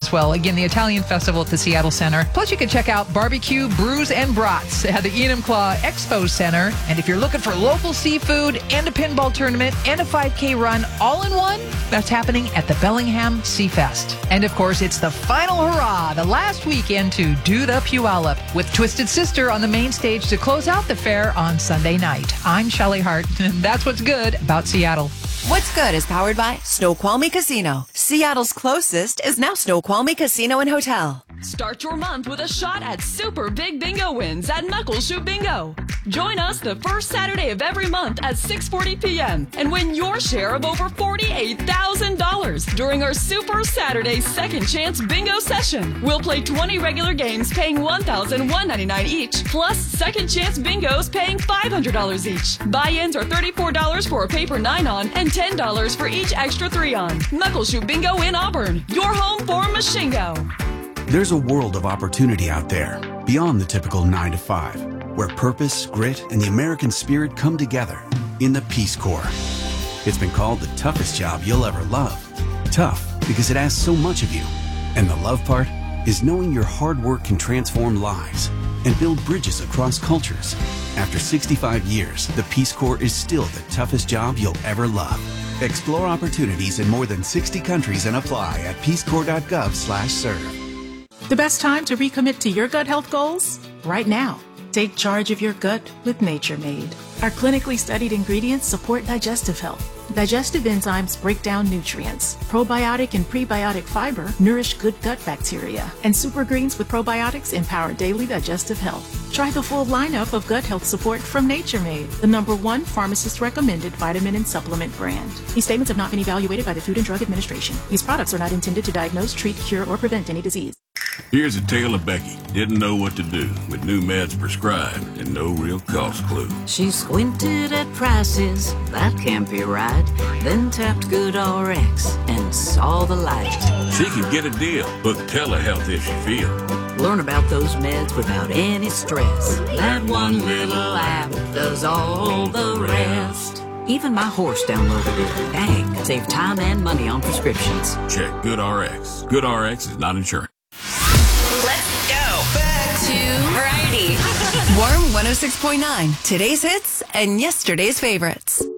as well. Again, the Italian Festival at the Seattle Center. Plus, you can check out Barbecue, Brews, and Brats at the Enumclaw Expo Center. And if you're looking for local seafood and a pinball tournament and a 5K run all in one, that's happening at the Bellingham Sea Fest. And of course, it's the final hurrah, the last weekend to do the Puyallup with Twisted Sister on the main stage to close out the fair on Sunday night. I'm Shelley Hart, and that's what's good about Seattle. What's Good is powered by Snoqualmie Casino. Seattle's closest is now Snoqualmie Casino and Hotel. Start your month with a shot at super big bingo wins at Muckleshoot Bingo. Join us the first Saturday of every month at 6:40 p.m. and win your share of over $48,000 during our Super Saturday Second Chance Bingo session. We'll play 20 regular games paying $1,199 each, plus Second Chance Bingos paying $500 each. Buy-ins are $34 for a paper 9-on and $10 for each extra 3-on. Muckleshoot Bingo in Auburn, your home for Machingo. There's a world of opportunity out there, beyond the typical 9 to 5, where purpose, grit, and the American spirit come together in the Peace Corps. It's been called the toughest job you'll ever love. Tough because it asks so much of you. And the love part is knowing your hard work can transform lives and build bridges across cultures. After 65 years, the Peace Corps is still the toughest job you'll ever love. Explore opportunities in more than 60 countries and apply at peacecorps.gov/serve. The best time to recommit to your gut health goals? Right now. Take charge of your gut with Nature Made. Our clinically studied ingredients support digestive health. Digestive enzymes break down nutrients. Probiotic and prebiotic fiber nourish good gut bacteria. And super greens with probiotics empower daily digestive health. Try the full lineup of gut health support from Nature Made, the #1 pharmacist-recommended vitamin and supplement brand. These statements have not been evaluated by the Food and Drug Administration. These products are not intended to diagnose, treat, cure, or prevent any disease. Here's a tale of Becky. Didn't know what to do with new meds prescribed and no real cost clue. She squinted at prices, that can't be right. Then tapped GoodRx and saw the light. She can get a deal. Book telehealth if she feels. Learn about those meds without any stress. That one little app does all the rest. Even my horse downloaded it. Dang, save time and money on prescriptions. Check GoodRx. GoodRx is not insurance. Let's go back to Variety. Warm 106.9. Today's hits and yesterday's favorites.